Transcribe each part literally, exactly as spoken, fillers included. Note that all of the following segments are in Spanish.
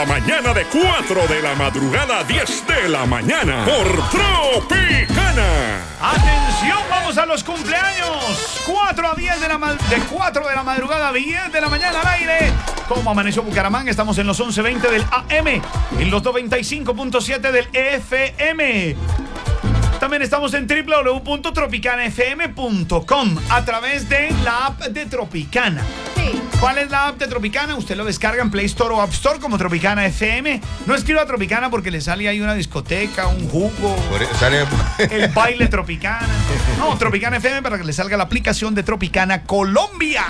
la mañana de cuatro de la madrugada a diez de la mañana por Tropicana. Atención, vamos a los cumpleaños. cuatro a diez de la ma- de cuatro de la madrugada a diez de la mañana al aire. Como amaneció Bucaramanga, estamos en los once veinte del A M, en los noventa y cinco punto siete del F M. También estamos en doble u doble u doble u punto tropicana f m punto com a través de la app de Tropicana. Sí. ¿Cuál es la app de Tropicana? Usted lo descarga en Play Store o App Store como Tropicana F M. No escriba Tropicana porque le sale ahí una discoteca, un jugo, Sale... el baile Tropicana. No, Tropicana F M para que le salga la aplicación de Tropicana Colombia.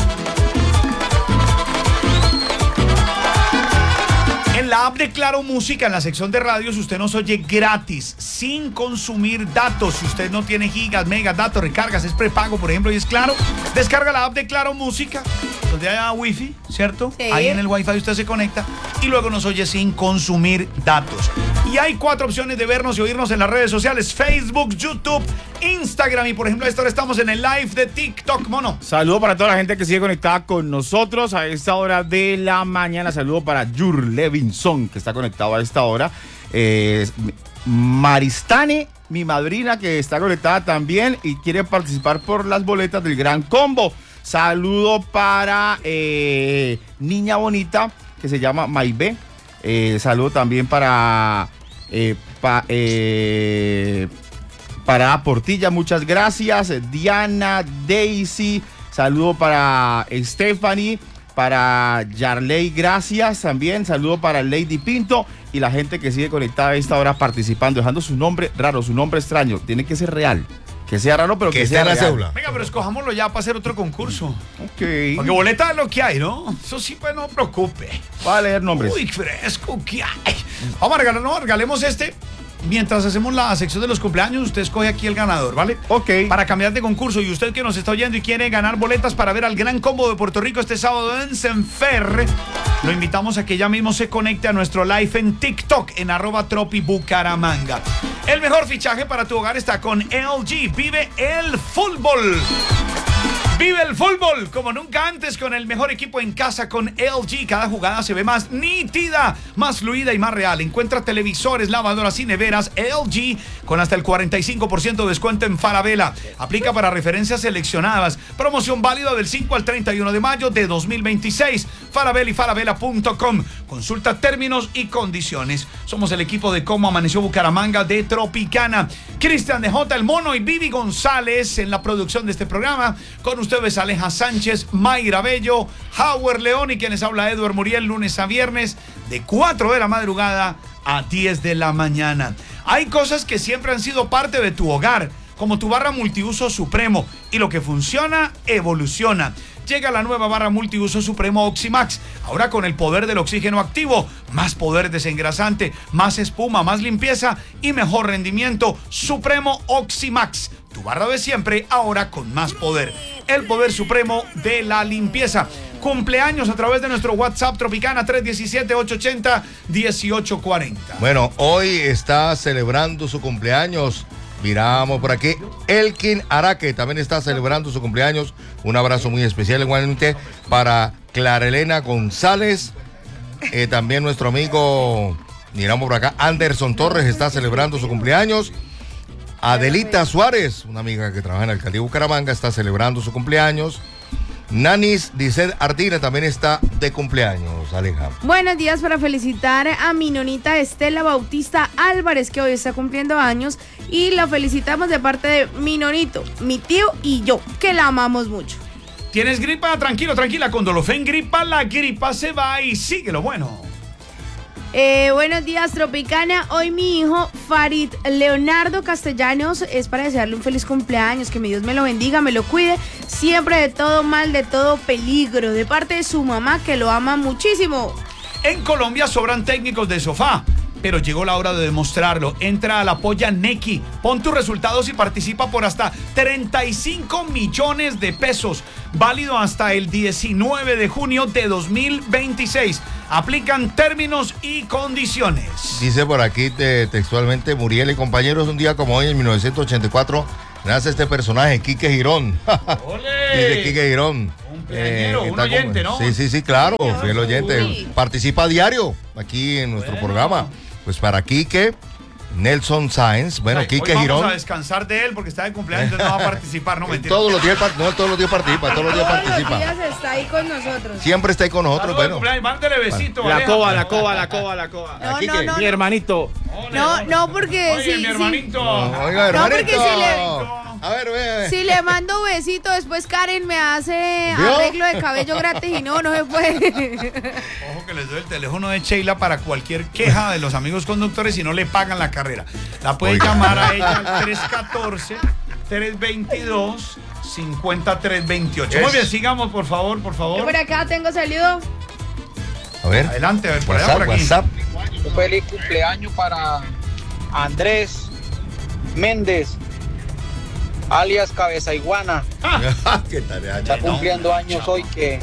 En la app de Claro Música, en la sección de radios, usted nos oye gratis, sin consumir datos. Si usted no tiene gigas, megas, datos, recargas, es prepago, por ejemplo, y es Claro, descarga la app de Claro Música, donde haya wifi, ¿cierto? Sí. Ahí en el wifi usted se conecta y luego nos oye sin consumir datos. Y hay cuatro opciones de vernos y oírnos en las redes sociales: Facebook, YouTube, Instagram, y por ejemplo a esta hora estamos en el live de TikTok, mono. Saludo para toda la gente que sigue conectada con nosotros a esta hora de la mañana. Saludo para Jur Levinson, que está conectado a esta hora. Eh, Maristane, mi madrina, que está conectada también y quiere participar por las boletas del Gran Combo. Saludo para eh, Niña Bonita, que se llama Maibé. Eh, saludo también para... Eh, pa, eh, para Portilla, muchas gracias. Diana, Daisy, saludo para Stephanie, para Yarley, gracias también. Saludo para Lady Pinto y la gente que sigue conectada a esta hora participando, dejando su nombre raro, su nombre extraño. Tiene que ser real. Que sea raro, pero que, que sea esté en la real. cédula. Venga, pero escojámoslo ya para hacer otro concurso. Ok. Porque boleta es lo que hay, ¿no? Eso sí, pues no preocupe. Va a leer nombres. Uy, fresco que hay. Vamos a regalar, no, regalemos este. Mientras hacemos la sección de los cumpleaños, usted escoge aquí el ganador, ¿vale? Ok. Para cambiar de concurso. Y usted que nos está oyendo y quiere ganar boletas para ver al Gran Combo de Puerto Rico este sábado en Senfer, lo invitamos a que ya mismo se conecte a nuestro live en TikTok en arroba Tropi Bucaramanga. El mejor fichaje para tu hogar está con L G. Vive el fútbol. Vive el fútbol como nunca antes con el mejor equipo en casa con L G. Cada jugada se ve más nítida, más fluida y más real. Encuentra televisores, lavadoras y neveras L G con hasta el cuarenta y cinco por ciento de descuento en Falabella. Aplica para referencias seleccionadas. Promoción válida del cinco al treinta y uno de mayo de dos mil veintiséis. Falabella y falabella punto com. Consulta términos y condiciones. Somos el equipo de Cómo Amaneció Bucaramanga de Tropicana. Cristian de J, el Mono y Vivi González en la producción de este programa. Con ustedes Aleja Sánchez, Mayra Bello, Howard León y quienes habla Edward Muriel, lunes a viernes de cuatro de la madrugada a diez de la mañana. Hay cosas que siempre han sido parte de tu hogar, como tu barra multiuso Supremo, y lo que funciona, evoluciona. Llega la nueva barra multiuso Supremo Oximax, ahora con el poder del oxígeno activo, más poder desengrasante, más espuma, más limpieza y mejor rendimiento. Supremo Oximax, tu barra de siempre, ahora con más poder. El poder supremo de la limpieza. Cumpleaños a través de nuestro WhatsApp Tropicana tres uno siete, ocho ocho cero, uno ocho cuatro cero. Bueno, hoy está celebrando su cumpleaños. Miramos por aquí. Elkin Araque también está celebrando su cumpleaños. Un abrazo muy especial igualmente para Clara Elena González. Eh, también nuestro amigo, miramos por acá, Anderson Torres está celebrando su cumpleaños. Adelita Suárez, una amiga que trabaja en la alcaldía de Bucaramanga, está celebrando su cumpleaños. Nanis Dicet Ardina también está de cumpleaños, Aleja. Buenos días para felicitar a mi nonita Estela Bautista Álvarez, que hoy está cumpliendo años, y la felicitamos de parte de mi nonito, mi tío y yo, que la amamos mucho. ¿Tienes gripa? Tranquilo, tranquila. Con Dolofen Gripa, la gripa se va y sigue lo bueno. Eh, buenos días, Tropicana. Hoy mi hijo Farid Leonardo Castellanos es para desearle un feliz cumpleaños, que mi Dios me lo bendiga, me lo cuide siempre de todo mal, de todo peligro, de parte de su mamá, que lo ama muchísimo. En Colombia sobran técnicos de sofá, pero llegó la hora de demostrarlo. Entra a la polla Neki, pon tus resultados y participa por hasta treinta y cinco millones de pesos, válido hasta el diecinueve de junio de dos mil veintiséis. Aplican términos y condiciones. Dice por aquí te, textualmente, Muriel y compañeros, un día como hoy en mil novecientos ochenta y cuatro nace este personaje, Quique Girón. ¡Ole! Dice Quique Girón. Un Cumpleañero, Eh, un está oyente, como- ¿no? Sí, sí, sí, claro, fiel oyente. Uy. Participa a diario aquí en nuestro Bueno. programa. Pues para Quique, Nelson Sáenz, bueno, Ay, Quique hoy Girón. Vamos a descansar de él porque está de cumpleaños, entonces no va a participar, no mentira. Todos los días, par- no, todos los días participa, todos los días Todos los participa. días está ahí con nosotros. Siempre está ahí con nosotros, Saludos de bueno. cumpleaños, mándale besito. La Aleja. coba, la coba, la coba, la coba. No, Aquí no, que- no, Mi no. hermanito. Ole, No, ole. no, porque Oye, sí, mi sí. hermanito. Oiga, No, porque hermanito. si le- A ver, ve. Si le mando besito, después Karen me hace ¿Vio? arreglo de cabello gratis y no, no se puede. Ojo que les doy el teléfono de Sheila para cualquier queja de los amigos conductores si no le pagan la carrera. La puede Oiga. llamar a ella al tres uno cuatro, tres dos dos, cinco tres dos ocho. Muy Es- bien, sigamos, por favor, por Yo favor. por acá tengo saludo. A ver. Adelante, a ver, por allá, WhatsApp, por aquí. WhatsApp. Un feliz cumpleaños para Andrés Méndez, alias Cabeza Iguana. ¿Qué tal? Está cumpliendo años hoy, que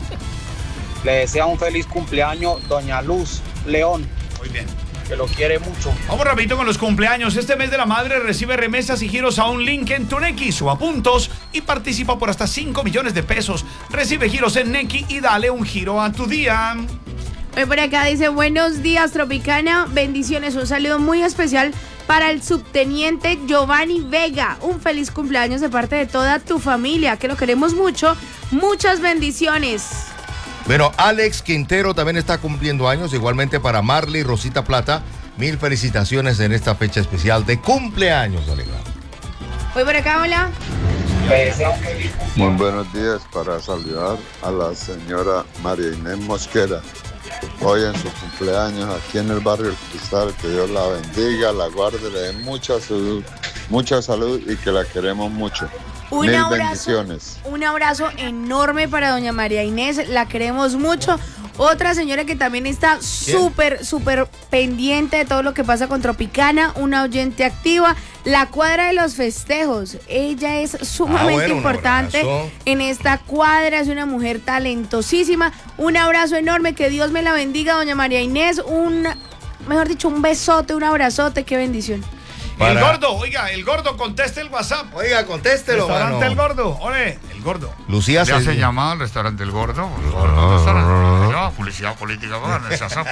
le desea un feliz cumpleaños Doña Luz León, Muy bien. que lo quiere mucho. Vamos rapidito con los cumpleaños. Este mes de la madre recibe remesas y giros a un link en tu Nequi. Suba puntos y participa por hasta cinco millones de pesos. Recibe giros en Nequi y dale un giro a tu día. Hoy por acá dice, buenos días Tropicana, bendiciones, un saludo muy especial para el subteniente Giovanni Vega. Un feliz cumpleaños de parte de toda tu familia, que lo queremos mucho. Muchas bendiciones. Bueno, Alex Quintero también está cumpliendo años, igualmente para Marley Rosita Plata. Mil felicitaciones en esta fecha especial de cumpleaños, Alegra. Hoy por acá, hola. Le desea un feliz cumpleaños. Muy buenos días para saludar a la señora María Inés Mosquera, hoy en su cumpleaños aquí en el barrio El Cristal. Que Dios la bendiga, la guarde, le dé mucha salud, mucha salud y que la queremos mucho. Un Mil abrazo, bendiciones. un abrazo enorme para doña María Inés, la queremos mucho. Otra señora que también está súper, súper pendiente de todo lo que pasa con Tropicana, una oyente activa, la cuadra de los festejos. Ella es sumamente Ah, bueno, un importante abrazo. en esta cuadra, es una mujer talentosísima. Un abrazo enorme, que Dios me la bendiga, doña María Inés. Un, mejor dicho, un besote, un abrazote, qué bendición. El Para- gordo, oiga, el gordo, conteste el WhatsApp. Oiga, contéstelo, Restaurante mano. El Gordo. Ole, el gordo. Lucía Ya se se- llama el restaurante El Gordo. El Gordo restaurante. No, publicidad política. Bueno, esa zap-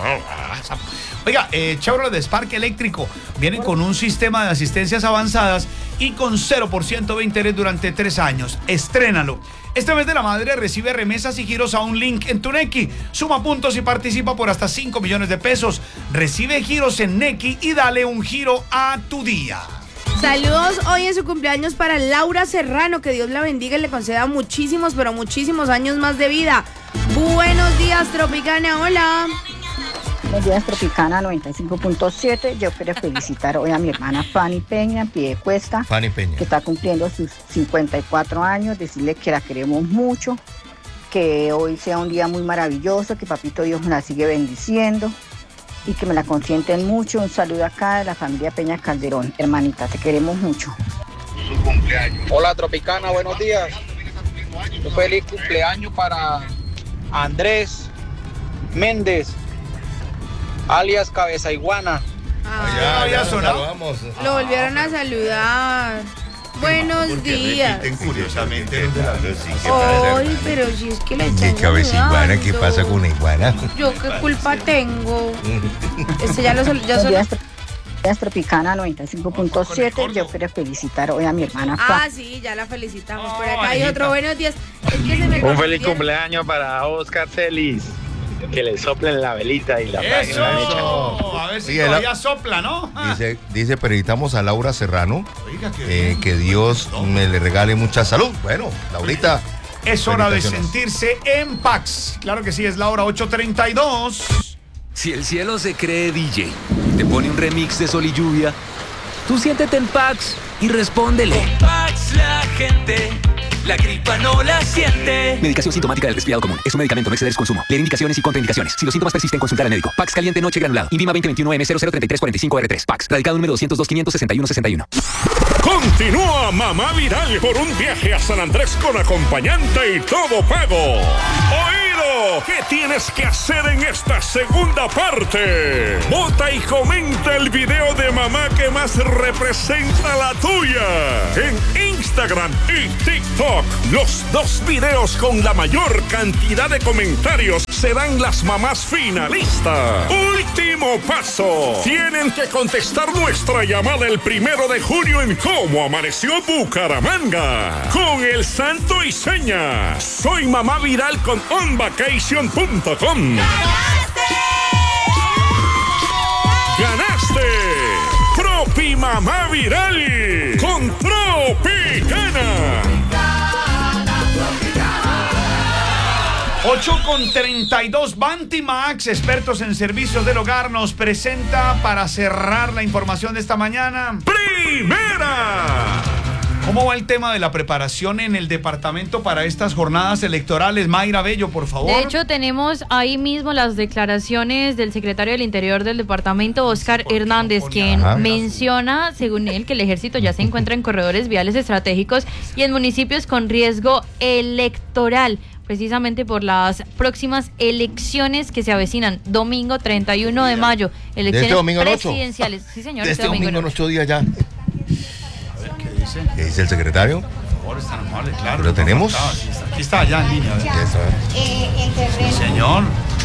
Oiga, eh, Chevrolet Spark eléctrico viene con un sistema de asistencias avanzadas y con cero por ciento de interés durante tres años. Estrénalo. Este mes de la madre recibe remesas y giros a un link en tu Nequi. Suma puntos y participa por hasta cinco millones de pesos. Recibe giros en Nequi y dale un giro a tu día. Saludos hoy en su cumpleaños para Laura Serrano, que Dios la bendiga y le conceda muchísimos, pero muchísimos años más de vida. Buenos días, Tropicana, hola. Buenos días, Tropicana noventa y cinco punto siete. Yo quiero felicitar hoy a mi hermana Fanny Peña, en Piedecuesta, Fanny Peña. que está cumpliendo sus cincuenta y cuatro años. Decirle que la queremos mucho, que hoy sea un día muy maravilloso, que Papito Dios me la sigue bendiciendo y que me la consienten mucho. Un saludo acá de la familia Peña Calderón. Hermanita, te queremos mucho. Hola Tropicana, buenos días. Un feliz cumpleaños para Andrés Méndez, alias Cabeza Iguana. ya no había sonado. Vamos. Lo volvieron a saludar. Buenos días. Curiosamente. Ay, pero si es que le están cabeza iguana, ¿qué saludando. pasa con una iguana? Yo qué culpa tengo. Este ya lo sol- ya Buenos solo- días, Tro- días, Tropicana noventa y cinco punto siete. Yo quiero felicitar hoy a mi hermana Fanny. Ah, sí, ya la felicitamos. Por Oh, acá hay Anita. otro buenos días. Es que se me Un feliz confundieron. cumpleaños para Oscar Celis. Que le soplen la velita y la apaguen Eso. la mecha. A ver si Oye, la- todavía sopla, ¿no? Ah. Dice, dice, felicitamos a Laura Serrano. Oiga, qué eh, bien. que Dios me le regale mucha salud. Bueno, Laurita. Es hora de felicitaciones. sentirse en Pax. Claro que sí, es la hora ocho treinta y dos. Si el cielo se cree D J, te pone un remix de Sol y Lluvia, tú siéntete en Pax y respóndele. Con Pax la gente, la gripa no la siente. Medicación sintomática del resfriado común. Es un medicamento, no exceder su consumo. Leer indicaciones y contraindicaciones. Si los síntomas persisten, consultar al médico. Pax caliente noche granulado. Invima veinte veintiuno M cero cero treinta y tres cuarenta y cinco R tres. Pax. Radicado número doscientos dos quinientos sesenta y uno sesenta y uno. Continúa Mamá Viral por un viaje a San Andrés con acompañante y todo pago. Oír Tranquilo, ¿qué tienes que hacer en esta segunda parte? Vota y comenta el video de mamá que más representa la tuya en Instagram y TikTok. Los dos videos con la mayor cantidad de comentarios serán las mamás finalistas. Último paso. Tienen que contestar nuestra llamada el primero de junio en Cómo Amaneció Bucaramanga. Con el santo y seña. Soy mamá viral con on vacation punto com. ¡Ganaste! ¡Ganaste! Tropi Mamá Viral con Tropicana. ocho con treinta y dos, Bantimax, expertos en servicios del hogar, nos presenta para cerrar la información de esta mañana. ¡Primera! ¿Cómo va el tema de la preparación en el departamento para estas jornadas electorales? Mayra Bello, por favor. De hecho, tenemos ahí mismo las declaraciones del secretario del Interior del departamento, Oscar Hernández, quien Ajá. menciona, según él, que el ejército ya se encuentra en corredores viales estratégicos y en municipios con riesgo electoral, precisamente por las próximas elecciones que se avecinan, domingo treinta y uno de mayo, elecciones ¿De este domingo presidenciales. Sí, señor. De este, este domingo en ocho días ya. A ver, ¿qué dice? ¿Qué dice el secretario? Por favor, está normal, claro. ¿Lo tenemos? Aquí está, ya en línea. Sí, señor.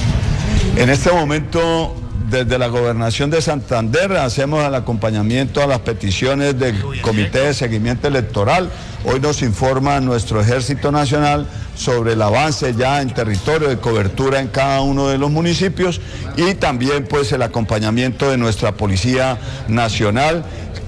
En este momento, desde la Gobernación de Santander, hacemos el acompañamiento a las peticiones del Comité de Seguimiento Electoral. Hoy nos informa nuestro Ejército Nacional sobre el avance ya en territorio de cobertura en cada uno de los municipios y también pues el acompañamiento de nuestra Policía Nacional,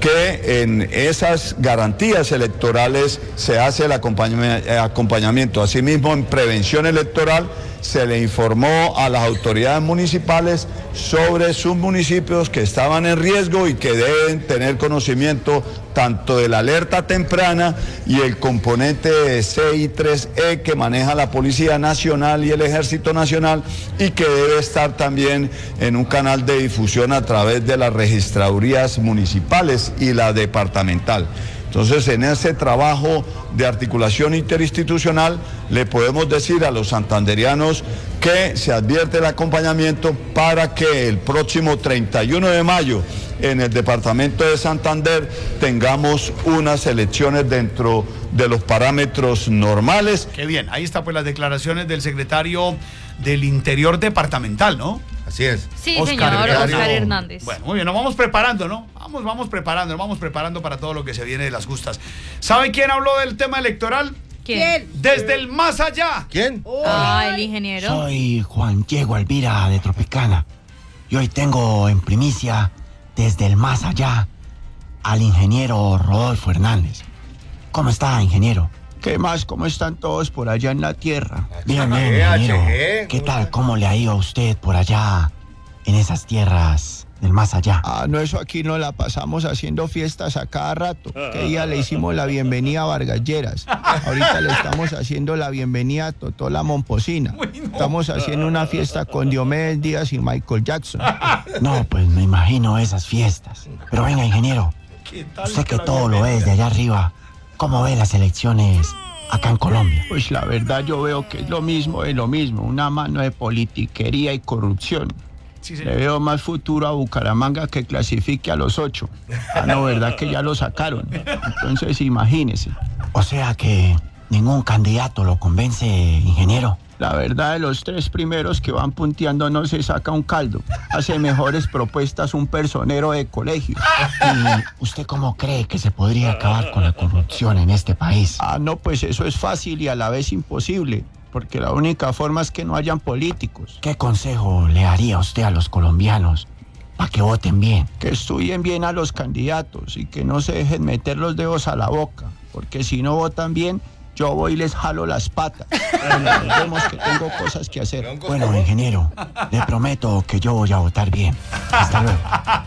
que en esas garantías electorales se hace el acompañamiento. Asimismo, en prevención electoral se le informó a las autoridades municipales sobre sus municipios que estaban en riesgo y que deben tener conocimiento tanto de la alerta temprana y el componente C I tres E que maneja la Policía Nacional y el Ejército Nacional y que debe estar también en un canal de difusión a través de las registradurías municipales y la departamental. Entonces, en ese trabajo de articulación interinstitucional, le podemos decir a los santanderianos que se advierte el acompañamiento para que el próximo treinta y uno de mayo, en el departamento de Santander, tengamos unas elecciones dentro de los parámetros normales. Qué bien, ahí está pues las declaraciones del secretario del Interior departamental, ¿no? Así es. Sí, Oscar señor, Hernández. Oscar Hernández. Bueno, muy bien, nos vamos preparando, ¿no? Vamos, vamos preparando, nos vamos preparando para todo lo que se viene de las justas. ¿Sabe quién habló del tema electoral? ¿Quién? Desde el más allá. ¿Quién? Ah, el ingeniero. Soy Juan Diego Alvira de Tropicana. Y hoy tengo en primicia, desde el más allá, al ingeniero Rodolfo Hernández. ¿Cómo está, ingeniero? ¿Qué más? ¿Cómo están todos por allá en la tierra? Bien, bien, ingeniero. ¿Qué tal? ¿Cómo le ha ido a usted por allá, en esas tierras del más allá? Ah, no, eso aquí no la pasamos haciendo fiestas a cada rato. Que día le hicimos la bienvenida a Vargas Lleras. Ahorita le estamos haciendo la bienvenida a Totola Momposina. Estamos haciendo una fiesta con Diomedes Díaz y Michael Jackson. No, pues me imagino esas fiestas. Pero venga, ingeniero, usted que todo lo ve desde allá arriba, ¿cómo ve las elecciones acá en Colombia? Pues la verdad yo veo que es lo mismo de lo mismo, una mano de politiquería y corrupción. Sí, Le veo más futuro a Bucaramanga que clasifique a los ocho. Ah, no, verdad que ya lo sacaron. Entonces imagínese. O sea que ningún candidato lo convence, ingeniero. La verdad, de los tres primeros que van punteando no se saca un caldo. Hace mejores propuestas un personero de colegio. ¿Y usted cómo cree que se podría acabar con la corrupción en este país? Ah, no, pues eso es fácil y a la vez imposible, porque la única forma es que no hayan políticos. ¿Qué consejo le haría usted a los colombianos para que voten bien? Que estudien bien a los candidatos y que no se dejen meter los dedos a la boca, porque si no votan bien, yo voy y les jalo las patas. Bueno, vemos que tengo cosas que hacer. Bueno, ingeniero, le prometo que yo voy a votar bien. Hasta luego.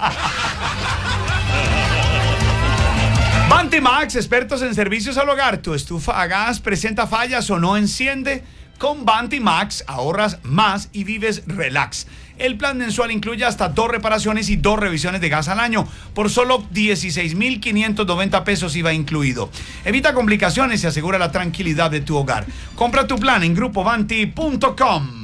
Bantimax, expertos en servicios al hogar. ¿Tu estufa a gas presenta fallas o no enciende? Con Bantimax ahorras más y vives relax. El plan mensual incluye hasta dos reparaciones y dos revisiones de gas al año. Por solo dieciséis mil quinientos noventa pesos I V A incluido. Evita complicaciones y asegura la tranquilidad de tu hogar. Compra tu plan en grupo vanti punto com.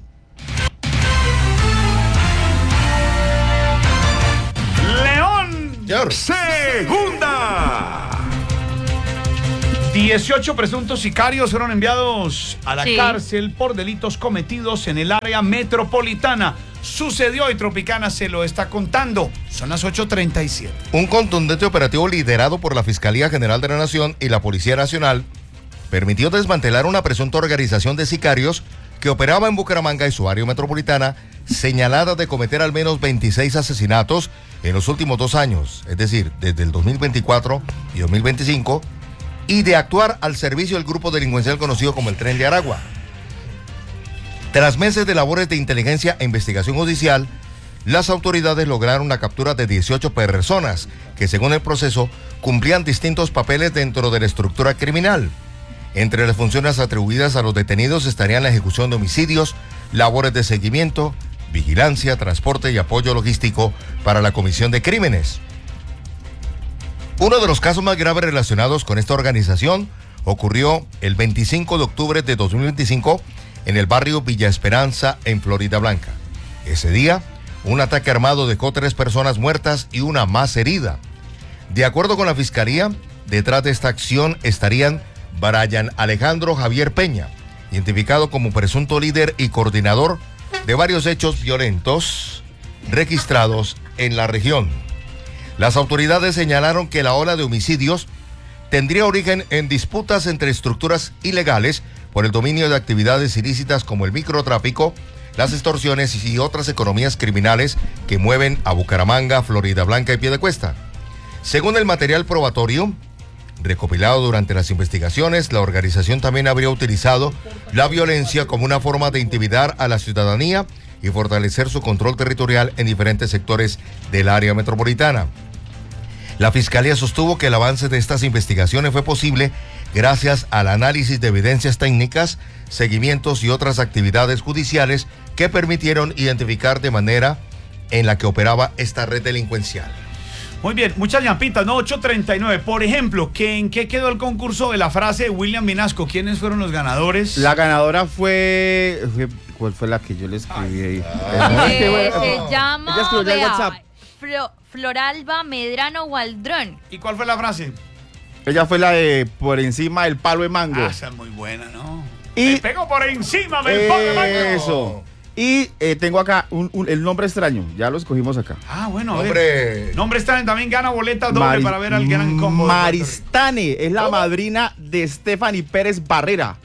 Segunda. dieciocho presuntos sicarios fueron enviados a la Sí. cárcel por delitos cometidos en el área metropolitana. Sucedió y Tropicana se lo está contando. Son las ocho treinta y siete. Un contundente operativo liderado por la Fiscalía General de la Nación y la Policía Nacional permitió desmantelar una presunta organización de sicarios que operaba en Bucaramanga y su área metropolitana, señalada de cometer al menos veintiséis asesinatos en los últimos dos años, es decir, desde el dos mil veinticuatro y dos mil veinticinco, y de actuar al servicio del grupo delincuencial conocido como el Tren de Aragua. Tras meses de labores de inteligencia e investigación judicial, las autoridades lograron la captura de dieciocho personas que, según el proceso, cumplían distintos papeles dentro de la estructura criminal. Entre las funciones atribuidas a los detenidos estarían la ejecución de homicidios, labores de seguimiento, vigilancia, transporte y apoyo logístico para la comisión de crímenes. Uno de los casos más graves relacionados con esta organización ocurrió el veinticinco de octubre de dos mil veinticinco en el barrio Villa Esperanza, en Florida Blanca. Ese día, un ataque armado dejó tres personas muertas y una más herida. De acuerdo con la Fiscalía, detrás de esta acción estarían Brian Alejandro Javier Peña, identificado como presunto líder y coordinador de varios hechos violentos registrados en la región. Las autoridades señalaron que la ola de homicidios tendría origen en disputas entre estructuras ilegales por el dominio de actividades ilícitas como el microtráfico, las extorsiones y otras economías criminales que mueven a Bucaramanga, Florida Blanca y Piedecuesta. Según el material probatorio recopilado durante las investigaciones, la organización también habría utilizado la violencia como una forma de intimidar a la ciudadanía y fortalecer su control territorial en diferentes sectores del área metropolitana. La Fiscalía sostuvo que el avance de estas investigaciones fue posible gracias al análisis de evidencias técnicas, seguimientos y otras actividades judiciales que permitieron identificar de manera en la que operaba esta red delincuencial. Muy bien, muchas llampitas, ¿no? ocho treinta y nueve. Por ejemplo, ¿que ¿en qué quedó el concurso de la frase de William Vinasco? ¿Quiénes fueron los ganadores? La ganadora fue, fue ¿cuál fue la que yo le escribí ahí? Eh, se llama Ella escribió en vea, WhatsApp. Flo- Floralba Medrano Waldrón. ¿Y cuál fue la frase? Ella fue la de por encima del palo de mango. Ah, esa es muy buena, ¿no? Y Me pego por encima del palo de mango. eso. Y eh, tengo acá un, un- el nombre extraño, ya lo escogimos acá. Ah, bueno, a Nombre- ver. Nombre extraño, también gana boletas doble Mari- para ver al gran combo. de Maristane es la madrina de Stephanie Pérez Barrera.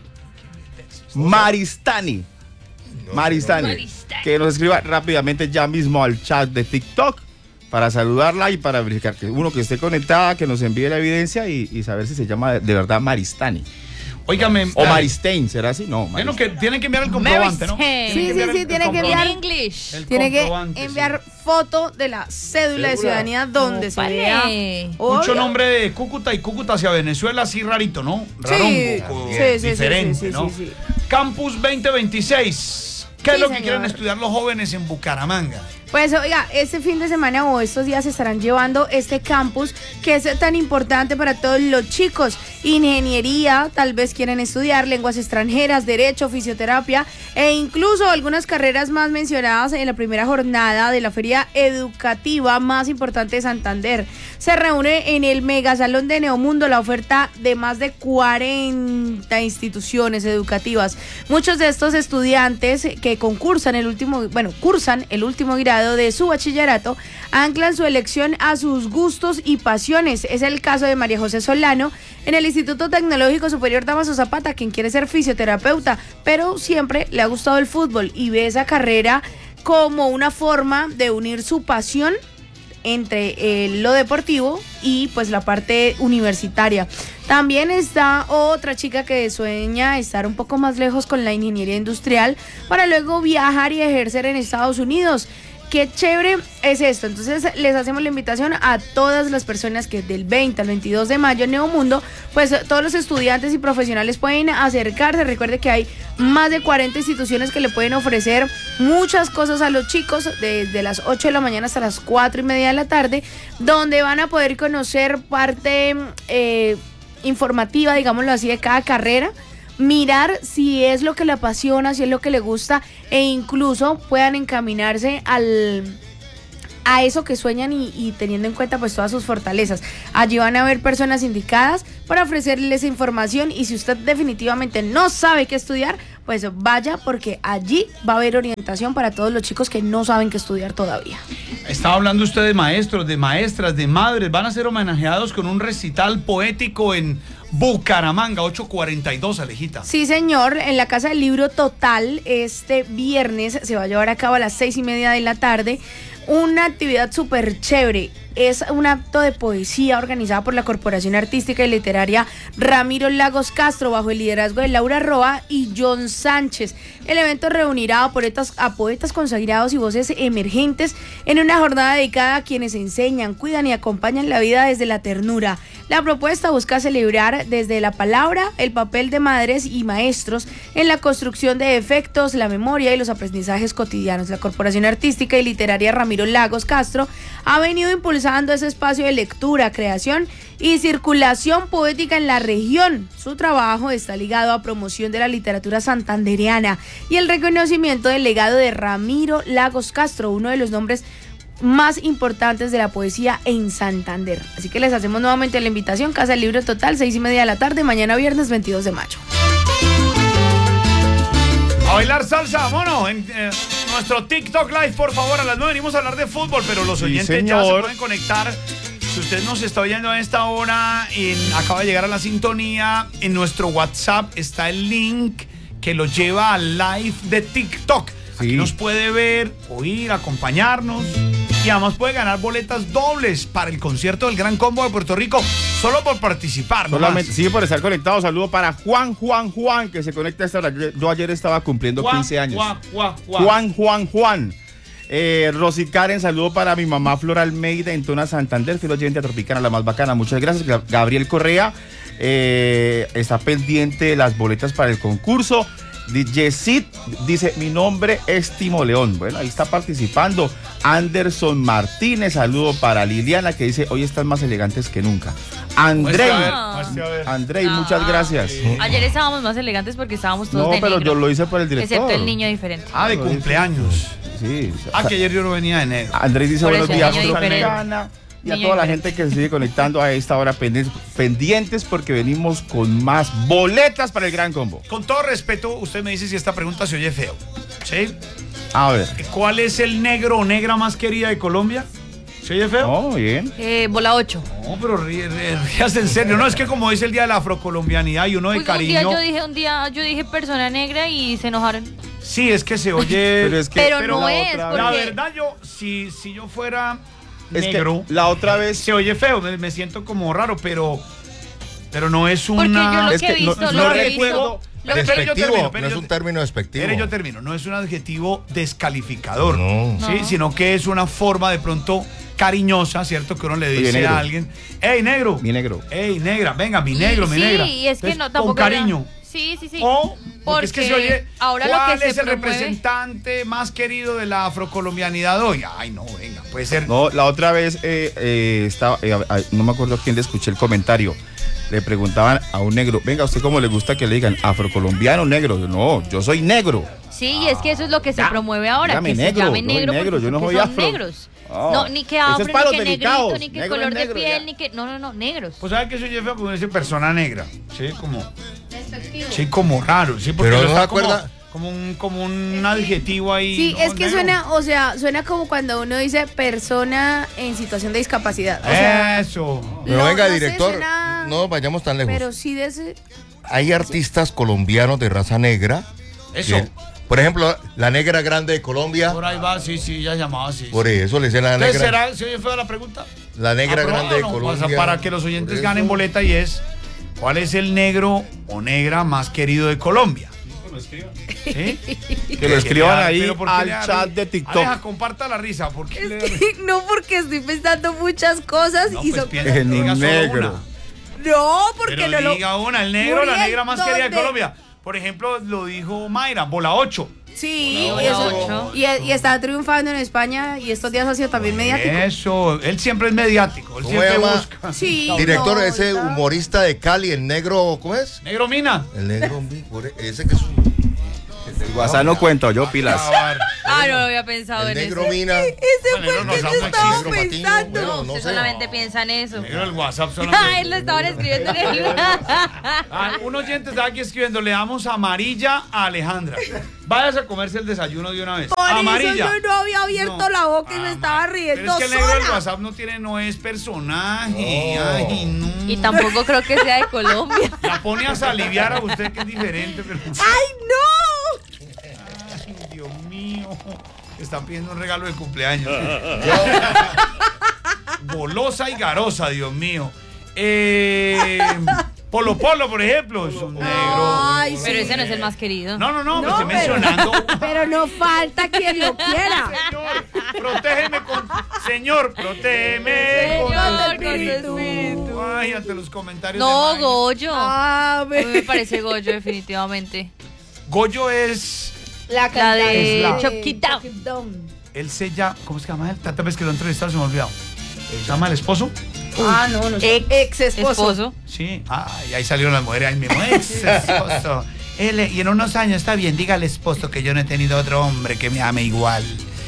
Maristane. Maristane. Que nos escriba rápidamente ya mismo al chat de TikTok para saludarla y para verificar que uno que esté conectada, que nos envíe la evidencia y, y saber si se llama de, de verdad Maristane. Óigame. O dale. Maristein, ¿será así? No, Bueno, que tienen que enviar el comprobante, ¿no? Sí, sí, sí, tiene que enviar English. El Tiene que comprobante, enviar foto de la cédula de ciudadanía donde se Ópale. vea. Mucho Obvio. nombre de Cúcuta y Cúcuta hacia Venezuela, así rarito, ¿no? Sí, Rarongo, sí, sí, sí, diferente, sí, sí, ¿no? sí, sí. Campus veinte veintiséis. ¿Qué es Sí, lo que señor. quieren estudiar los jóvenes en Bucaramanga? Pues oiga, este fin de semana o estos días estarán llevando este campus que es tan importante para todos los chicos. Ingeniería, tal vez quieren estudiar lenguas extranjeras, derecho, fisioterapia e incluso algunas carreras más mencionadas en la primera jornada de la feria educativa más importante de Santander. Se reúne en el Megasalón de Neomundo la oferta de más de cuarenta instituciones educativas. Muchos de estos estudiantes que concursan el último, bueno, cursan el último grado de su bachillerato, anclan su elección a sus gustos y pasiones. Es el caso de María José Solano en el Instituto Tecnológico Superior Damaso Zapata, quien quiere ser fisioterapeuta, pero siempre le ha gustado el fútbol y ve esa carrera como una forma de unir su pasión entre eh, lo deportivo y pues la parte universitaria. También está otra chica que sueña estar un poco más lejos con la ingeniería industrial para luego viajar y ejercer en Estados Unidos. qué chévere es esto. Entonces les hacemos la invitación a todas las personas que del veinte al veintidós de mayo en Neomundo, pues todos los estudiantes y profesionales pueden acercarse. Recuerde que hay más de cuarenta instituciones que le pueden ofrecer muchas cosas a los chicos desde las ocho de la mañana hasta las cuatro y media de la tarde, donde van a poder conocer parte eh, informativa, digámoslo así, de cada carrera, mirar si es lo que le apasiona, si es lo que le gusta, e incluso puedan encaminarse al a eso que sueñan y, y teniendo en cuenta pues todas sus fortalezas. Allí van a haber personas indicadas para ofrecerles información, y si usted definitivamente no sabe qué estudiar, pues vaya, porque allí va a haber orientación para todos los chicos que no saben qué estudiar todavía. Estaba hablando usted de maestros, de maestras, de madres. Van a ser homenajeados con un recital poético en Bucaramanga, ocho cuarenta y dos, Alejita. Sí, señor, en la Casa del Libro Total este viernes se va a llevar a cabo a las seis y media de la tarde una actividad súper chévere. Es un acto de poesía organizada por la Corporación Artística y Literaria Ramiro Lagos Castro bajo el liderazgo de Laura Roa y John Sánchez. El evento reunirá a poetas, a poetas consagrados y voces emergentes en una jornada dedicada a quienes enseñan, cuidan y acompañan la vida desde la ternura. La propuesta busca celebrar desde la palabra el papel de madres y maestros en la construcción de efectos, la memoria y los aprendizajes cotidianos. La Corporación Artística y Literaria Ramiro Lagos Castro ha venido impulsando ese espacio de lectura, creación y circulación poética en la región. Su trabajo está ligado a promoción de la literatura santandereana y el reconocimiento del legado de Ramiro Lagos Castro, uno de los nombres más importantes de la poesía en Santander. Así que les hacemos nuevamente la invitación. Casa del Libro Total, seis y media de la tarde, mañana viernes veintidós de mayo. A bailar salsa, mono, en eh, nuestro TikTok Live, por favor. A las nueve venimos a hablar de fútbol, pero los oyentes sí, ya se pueden conectar. Si usted nos está oyendo a esta hora, en, acaba de llegar a la sintonía, en nuestro WhatsApp está el link que lo lleva al live de TikTok. Sí. Aquí nos puede ver, oír, acompañarnos, y además puede ganar boletas dobles para el concierto del Gran Combo de Puerto Rico, solo por participar. Solamente, sí, por estar conectado. Saludo para Juan, Juan, Juan, que se conecta a esta hora. Yo ayer estaba cumpliendo Juan, quince años. Juan, Juan, Juan. Juan, Juan, Juan. Eh, Rosy Karen, saludo para mi mamá Flor Almeida en Tona Santander, fiel oyente a Tropicana, la más bacana. Muchas gracias. Gabriel Correa eh, está pendiente de las boletas para el concurso. D J Sid dice, mi nombre es Timo León. Bueno, ahí está participando. Anderson Martínez, saludo para Liliana, que dice, hoy están más elegantes que nunca. Andrei, Andrei, no. muchas gracias. Ayer estábamos más elegantes porque estábamos todos no, de pero negro, yo lo hice por el director. excepto el niño diferente. Ah, de cumpleaños. Sí. Ah, que ayer yo no venía de negro. Andrei dice, por buenos días, Tropicana. Y a toda la gente que se sigue conectando a esta hora pendientes, pendientes porque venimos con más boletas para el Gran Combo. Con todo respeto, usted me dice si esta pregunta se oye feo. ¿Sí? A ver. ¿Cuál es el negro o negra más querida de Colombia? ¿Se oye feo? Oh, bien. Eh, bola ocho. No, pero rías en serio. No, es que como dice el día de la afrocolombianidad y uno de pues cariño. Un día yo dije, un día yo dije persona negra y se enojaron. Sí, es que se oye. pero es que, pero, pero no es. Otra, porque... La verdad, yo, si, si yo fuera es negro, que la otra vez se oye feo, me, me siento como raro, pero pero no es una. Porque yo lo es que he visto, no, lo no que he recuerdo. visto. Lo despectivo, termino, no es un término despectivo. Pero yo termino, no es un adjetivo descalificador, no. ¿sí? No. Sino que es una forma de pronto cariñosa, ¿cierto? Que uno le dice Oye, a alguien, ¡ey, negro! Mi negro. ¡Ey, negra! Venga, mi negro, y, mi sí, negra. Sí, y es que Entonces, no, tampoco con cariño. Era... Sí, sí, sí. O, porque, porque es que se oye, ahora ¿cuál lo que es se el promueve... representante más querido de la afrocolombianidad hoy? Ay, no, venga, puede ser. No, la otra vez eh, eh, estaba, eh, no me acuerdo a quién le escuché el comentario. Le preguntaban a un negro, venga, ¿a usted cómo le gusta que le digan afrocolombiano negro? No, yo soy negro. Sí, y es que eso es lo que se ya, promueve ahora, dígame que negro, se llame yo negro, negro, yo no porque soy son afro. negros. Oh, no, ni que eso afro, es para ni los que delicados. negrito, ni que Negro color es negro, de piel, ya. ni que... No, no, no, negros. Pues sabe que soy yo feo porque uno dice persona negra, ¿sí? Como... Sí, como raro, ¿sí? Porque pero no no está se acuerda... Como, como un, como un adjetivo ahí. Sí, ¿no? es que negro. suena, o sea, suena como cuando uno dice persona en situación de discapacidad. O sea, Eso. Pero no, venga, no sé, director, suena- no vayamos tan lejos. Pero sí de ese... Hay artistas colombianos de raza negra. Eso. que, por ejemplo, la negra grande de Colombia. Por ahí va, sí, sí, ya llamaba así. Por eso le decían la Entonces, negra. ¿será, ¿se oye fea la pregunta? La negra ¿Aprobado grande de o no? Colombia. O sea, para que los oyentes ganen boleta, y es, ¿cuál es el negro o negra más querido de Colombia? escriban. ¿Sí? Que lo escriban ahí Pero ¿por qué al le da chat ri- de TikTok. Aleja, comparta la risa. ¿Por qué le da risa? No, porque estoy pensando muchas cosas No, y pues son... piensa que En diga un solo negro. una. No, porque Pero no lo... diga una, el negro, la Muriel, negra más querida de ¿dónde? Colombia. Por ejemplo, lo dijo Mayra, bola ocho. Sí, Bola y, eso- ocho. y, y está triunfando en España y estos días ha sido también mediático. Eso, él siempre es mediático, él ¿Cómo siempre se llama? busca. Sí, Director, no, ese está- humorista de Cali, el negro, ¿cómo es? Negro Mina. El negro, ese que es un... El WhatsApp no cuento, yo pilas. Ah, no lo había pensado El en negro eso. Mina. Ese fue el que yo estaba pensando. No, no usted sé. solamente piensa en eso. Negro el WhatsApp Ah, solamente. él lo estaban escribiendo en el... Ah, un oyente está aquí escribiendo, le damos amarilla a Alejandra. Váyase a comerse el desayuno de una vez. Por Amarilla. eso yo no había abierto No. la boca y me estaba Pero riendo es que el negro del sola. WhatsApp no tiene, no es personaje. Ay, no. Y tampoco creo que sea de Colombia. La pone a saliviar a usted que es diferente. Pero... ¡Ay, no! Ay, Dios mío. Están pidiendo un regalo de cumpleaños. Golosa y garosa, Dios mío. Eh, Polo Polo, por ejemplo, es un negro. Ay, sí. Pero ese no es el más querido. No, no, no, me No, estoy pero- mencionando. Pero no falta quien lo quiera. Señor, protégeme con. Señor, protégeme con Señor, tu con tu espíritu. espíritu. Ay, ante los comentarios. No, de Maya. Goyo. Ah, A mí me parece Goyo, definitivamente. Goyo es. La, La de cantante Chop It Down. Chop It Down. Él se llama. ¿Cómo se llama él? Tantas veces que lo he entrevistado se me ha olvidado. ¿Se llama el esposo? Ah, no, no sé. Ex, Ex esposo. esposo. Sí. Ah, y ahí salieron las mujeres ahí mismo. Ex esposo. Él, y en unos años está bien, diga al esposo que yo no he tenido otro hombre que me ame igual.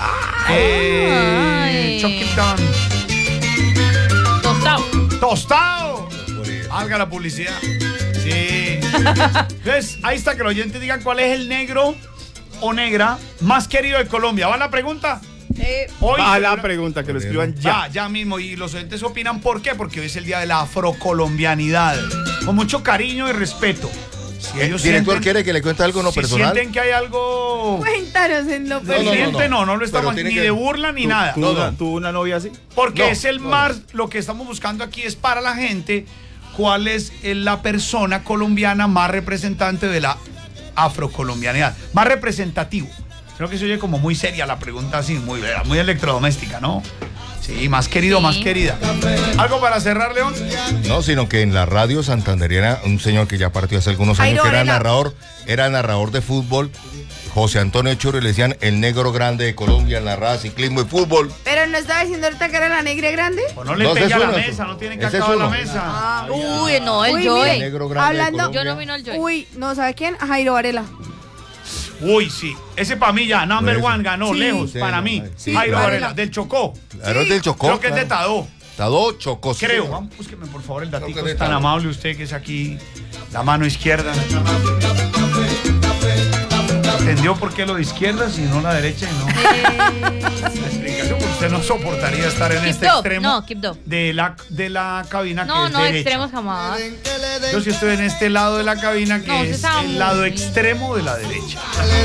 Eh, Ay. Chop It Down. Tostado. ¡Tostado! Haga la publicidad. Sí. Entonces, ahí está, que los oyentes digan cuál es el negro o negra más querido de Colombia. ¿Va la pregunta? Eh, Hoy Va se- la pregunta, que lo escriban ya. Ya, ya mismo. Y los oyentes opinan por qué. Porque hoy es el día de la afrocolombianidad. Con mucho cariño y respeto. Si ¿El ellos director sienten- quiere que le cuente algo no si personal? sienten que hay algo Cuéntanos en lo no, personal. no, no, no, no lo Pero estamos tiene ni que- de burla ni ¿Tú- nada. ¿Tú, No, una, no. tú una novia así? Porque No, es el no, más, lo que estamos buscando aquí es para la gente cuál es la persona colombiana más representante de la afrocolombianidad, más representativo. Creo que se oye como muy seria la pregunta así, muy, muy electrodoméstica, ¿no? Sí, más querido, Sí. más querida. ¿Algo para cerrar, León? No, sino que en la radio santanderiana, un señor que ya partió hace algunos años, Jairo que era Varela. narrador, era narrador de fútbol, José Antonio Churri, le decían el negro grande de Colombia en la raza, ciclismo y fútbol. Pero no estaba diciendo ahorita que era la negra grande. O no le No, ese pegue a es la uno, mesa, no tiene que ese es acabar la uno. mesa. Ah, Uy, no, el Uy, Joey. mire, El negro grande de hablando- Colombia. Yo no vino el Joey. Uy, no, ¿sabe quién? Jairo Varela. Uy, sí. Ese para mí ya, number Ese. one, ganó, Sí. lejos, Sí, para no, mí. sí, Jairo claro. Varela, del Chocó. Claro, es del Chocó. Creo que es de claro. Tadó. Tadó Chocó. sí, Creo. señor. Vamos, búsqueme por favor el Creo datico. que es Es de tan Tadó. amable usted que es aquí la mano izquierda. ¿Entendió por qué lo de izquierda si no la derecha y no? La explicación, porque usted no soportaría estar en Keep este dog. extremo No, keep dog. de la, de la cabina No, que es no, derecha. extremos jamás. Yo sí estoy en este lado de la cabina que No, usted es está el lado muy- extremo de la derecha.